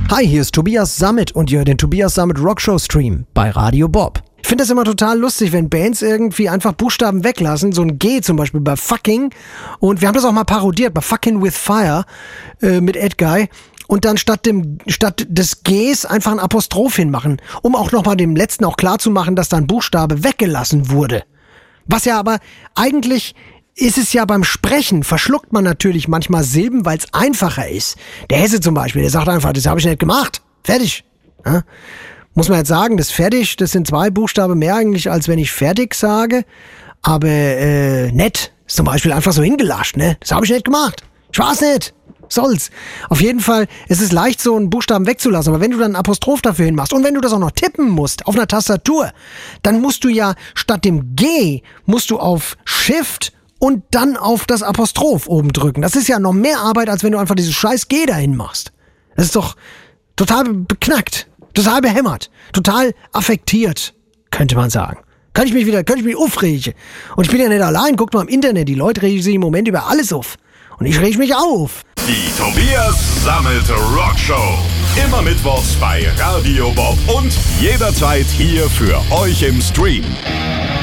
Hi, hier ist Tobias Sammet und ihr hört den Tobias Sammet Rockshow Stream bei Radio Bob. Ich finde das immer total lustig, wenn Bands irgendwie einfach Buchstaben weglassen, so ein G zum Beispiel bei Fucking, und wir haben das auch mal parodiert, bei Fucking with Fire mit Ed Guy, und dann statt des Gs einfach ein Apostroph hinmachen, um auch nochmal dem Letzten auch klar zu machen, dass da ein Buchstabe weggelassen wurde. Was ja aber eigentlich ist es ja beim Sprechen, verschluckt man natürlich manchmal Silben, weil es einfacher ist. Der Hesse zum Beispiel, der sagt einfach, das habe ich nicht gemacht. Fertig. Ja? Muss man jetzt sagen, das fertig, das sind 2 Buchstaben mehr eigentlich, als wenn ich fertig sage. Aber nett ist zum Beispiel einfach so hingelascht, ne? Das habe ich nicht gemacht. Ich war's nicht. Soll's. Auf jeden Fall, es ist leicht, so einen Buchstaben wegzulassen, aber wenn du dann ein Apostroph dafür hinmachst und wenn du das auch noch tippen musst auf einer Tastatur, dann musst du ja statt dem G, musst du auf Shift und dann auf das Apostroph oben drücken. Das ist ja noch mehr Arbeit, als wenn du einfach dieses scheiß G dahin machst. Das ist doch total beknackt, total behämmert, total affektiert, könnte man sagen. Könnte ich mich aufregen. Und ich bin ja nicht allein, guckt mal im Internet, die Leute regen sich im Moment über alles auf. Und ich reg mich auf. Die Tobias Sammet Rockshow. Immer mittwochs bei Radio Bob und jederzeit hier für euch im Stream.